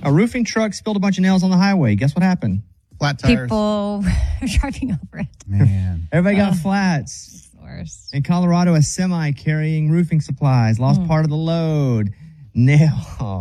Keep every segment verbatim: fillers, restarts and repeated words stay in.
A roofing truck spilled a bunch of nails on the highway. Guess what happened? Flat tires. People were driving over it. Man. Everybody got Ugh. flats. It's the worst. In Colorado, a semi carrying roofing supplies lost Mm. part of the load. Nail.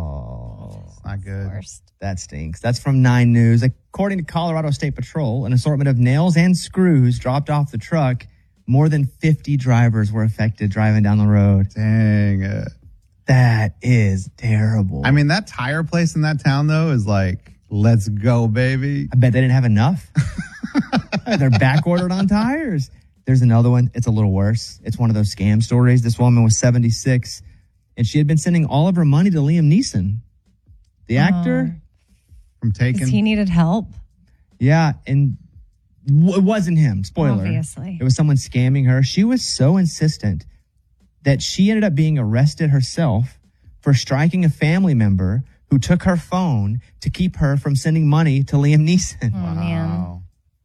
Oh, It's not good. Worst. that stinks. That's from Nine News. According to Colorado State Patrol, an assortment of nails and screws dropped off the truck. More than fifty drivers were affected driving down the road. Dang it. That is terrible. I mean, that tire place in that town, though, is like, let's go, baby. I bet they didn't have enough. They're back ordered on tires. There's another one. It's a little worse. It's one of those scam stories. This woman was seventy-six, and she had been sending all of her money to Liam Neeson, the actor. From Taken. Because he needed help. Yeah, and w- it wasn't him. Spoiler. Obviously. It was someone scamming her. She was so insistent that she ended up being arrested herself for striking a family member who took her phone to keep her from sending money to Liam Neeson. Oh, man. Wow.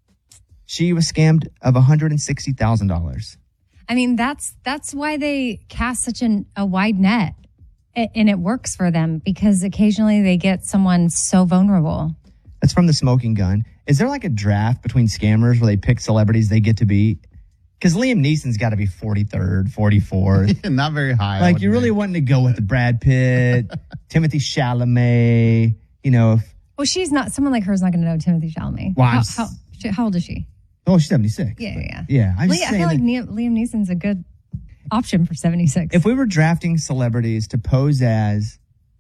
She was scammed of one hundred sixty thousand dollars. I mean, that's that's why they cast such an, a wide net. A- And it works for them because occasionally they get someone so vulnerable. That's from The Smoking Gun. Is there like a draft between scammers where they pick celebrities they get to be? Because Liam Neeson's got to be forty-third, forty-fourth. Not very high. I Like, would you're really think. wanting to go with the Brad Pitt, Timothy Chalamet, you know. If, Well, she's not, someone like her is not going to know Timothy Chalamet. Well, I'm how, s- how, she- how old is she? oh, she's seventy-six. Yeah, yeah, yeah. Yeah, I'm Lee- just I saying feel like that Liam, Liam Neeson's a good option for seventy-six. if we were drafting celebrities to pose as,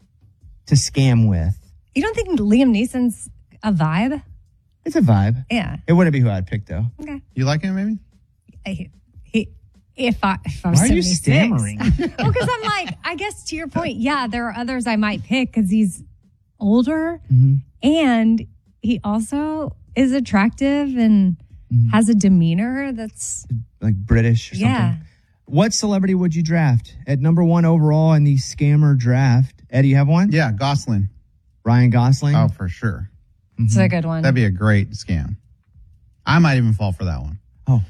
to scam with, You don't think Liam Neeson's a vibe? it's a vibe. Yeah. It wouldn't be who I'd pick, though. Okay. You like him, maybe? I, he, if I, if I was Why are you seventy-six. stammering? Well, because I'm like, I guess to your point, yeah, there are others I might pick because he's older Mm-hmm. and he also is attractive and Mm-hmm. has a demeanor that's, Like British or something. yeah. What celebrity would you draft at number one overall in the scammer draft? Eddie, you have one? Yeah, Gosling. Ryan Gosling? Oh, for sure. It's a good one. That'd be a great scam. I might even fall for that one. Oh.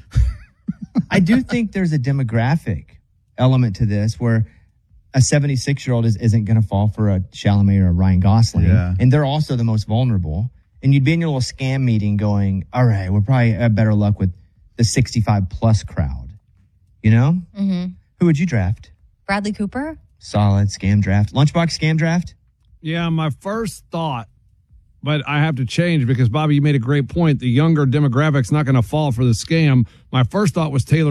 I do think there's a demographic element to this where a seventy-six-year-old is, isn't going to fall for a Chalamet or a Ryan Gosling. Yeah. And they're also the most vulnerable. And you'd be in your little scam meeting going, all right, we're probably have better luck with the sixty-five plus crowd. You know? Mm-hmm. Who would you draft? Bradley Cooper? Solid scam draft. Lunchbox scam draft? Yeah, my first thought, but I have to change because, Bobby, you made a great point. The younger demographic's not going to fall for the scam. My first thought was Taylor